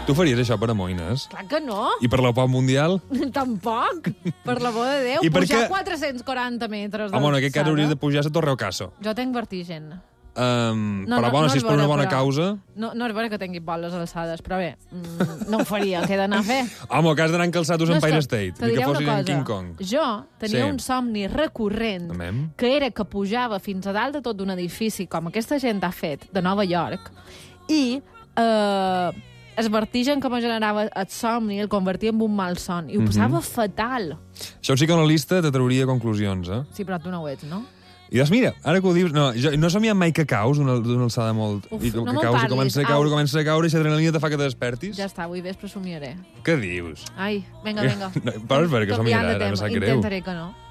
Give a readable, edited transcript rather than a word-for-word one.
Tu faries això per amoïnes? Clar que no. I per la pau mundial? Tampoc. Per l'amor de Déu. I per Pujar què? 440 metres Home, en aquest cas hauries de pujar a la Torre Ocaso. Jo tinc vertigen. Però bueno, si és per una bona causa... No és vera que tingui por les alçades, però bé, no ho faria, què he d'anar a fer? Home, que has d'anar encalçat en Empire State, te ni que diré una fossis en cosa. King Kong. Jo tenia Sí. un somni recurrent, que era que pujava fins a dalt de tot d'un edifici, com aquesta gent ha fet, de Nova York, i el vertigen que me generava el somni el convertia en un mal son, i ho passava fatal. Això sí que una lista te trauria conclusions, eh? Sí, però tu no ho ets, no? I doncs mira, ara que ho dius... No, jo no somiat mai que caus d'una alçada molt... Uf, I que no me'n caus, parlis. comença a caure, i l'adrenalina te fa que te despertis? Ja està, avui vespre somiaré. Què dius? Ai, vinga. No, però és vera que Canviant de somiarà, ara, tema. em sap greu. Intentaré que no.